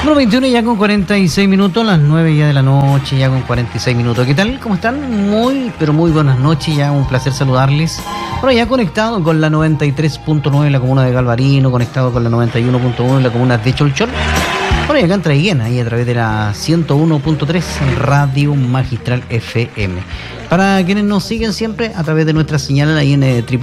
Bueno, 21 ya con 46 minutos, las 9 ya de la noche, ya con 46 minutos. ¿Qué tal? ¿Cómo están? Muy, pero muy buenas noches, ya un placer saludarles. Bueno, ya conectado con la 93.9 en la comuna de Galvarino, conectado con la 91.1 en la comuna de Cholchol. Bueno, y acá en Traiguén, ahí a través de la 101.3 Radio Magistral FM. Para quienes nos siguen siempre a través de nuestra señal ahí en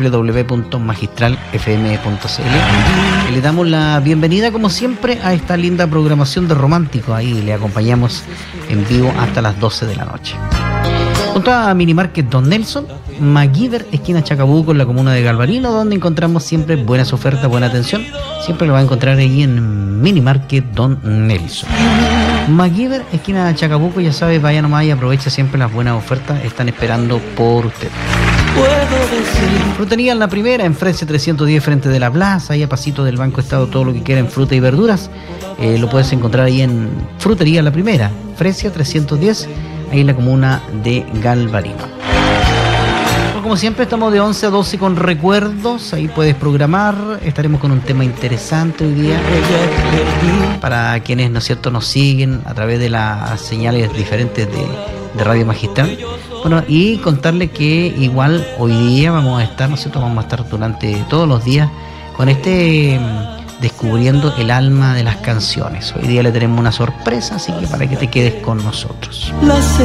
www.magistralfm.cl, le damos la bienvenida como siempre a esta linda programación de Romántico. Ahí le acompañamos en vivo hasta las 12 de la noche. Junto a Minimarket Don Nelson, MacGyver, esquina Chacabuco, en la comuna de Galvarino, donde encontramos siempre buenas ofertas, buena atención. Siempre lo va a encontrar ahí en Minimarket Don Nelson. MacGyver, esquina Chacabuco, ya sabe, vaya nomás y aprovecha siempre las buenas ofertas, están esperando por usted. Frutería La Primera, en Fresia 310 frente de la plaza, ahí a pasito del Banco Estado, todo lo que quiera en fruta y verduras. Lo puedes encontrar ahí en Frutería La Primera, Fresia 310, ahí en la comuna de Galvarino. Como siempre estamos de 11 a 12 con recuerdos, ahí puedes programar, estaremos con un tema interesante hoy día para quienes, ¿no es cierto?, nos siguen a través de las señales diferentes de Radio Magistral. Bueno, y contarles que igual hoy día vamos a estar, ¿no es cierto?, vamos a estar durante todos los días con descubriendo el alma de las canciones. Hoy día le tenemos una sorpresa, así que para que te quedes con nosotros.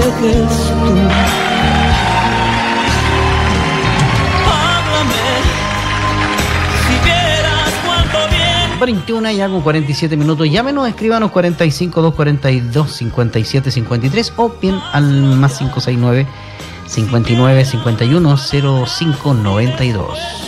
21 ya con 47 minutos. Llámenos, escríbanos 45 242 57 53 o bien al más 569 59 51 05 92.